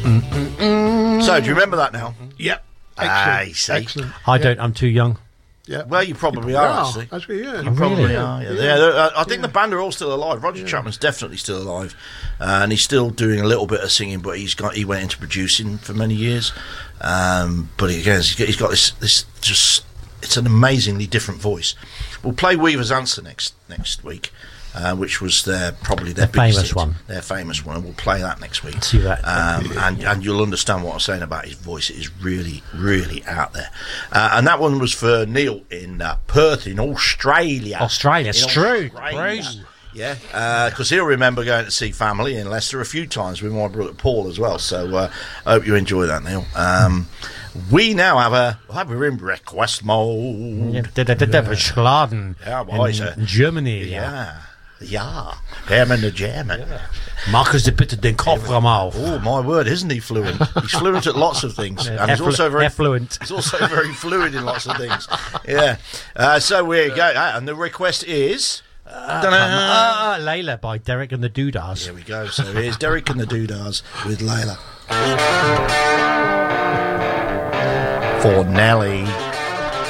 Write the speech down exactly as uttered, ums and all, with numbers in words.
So, do you remember that now? Yep. Ah, Excellent. you see. Excellent. I Yeah. don't. I'm too young. Yeah. Well, you probably are, Wow, actually. actually, yeah. You probably Really? are. Yeah. Yeah. Yeah, they're- uh, I think the band are all still alive. Roger Chapman's definitely still alive, uh, and he's still doing a little bit of singing. But he's got he went into producing for many years. Um, but again, he's got, he's got this this just it's an amazingly different voice. We'll play Weaver's Answer next next week. Uh, which was their probably their The biggest famous hit. one. Their famous one, and we'll play that next week. See that. Um, and and you'll understand what I'm saying about his voice. It is really, really out there. Uh, and that one was for Neil in uh, Perth, in Australia. Australia, it's In true. Australia. Crazy. Yeah, because he'll remember going to see family in Leicester a few times with my brother Paul as well. So uh, I hope you enjoy that, Neil. Um, we now have a have a in request mode. Schladen. Yeah, boys, in uh, Germany. Yeah, yeah, Herman the German. Marcus de bitte den Kofferraum auf. Oh my word, isn't he fluent? He's fluent at lots of things, and he's Efflu- also very effluent. He's also very fluid in lots of things. Yeah. Uh, so we go, uh, and the request is. Ah, Layla by Derek and the Doodahs. Here we go. So here's Derek and the Doodahs with Layla. For Nelly.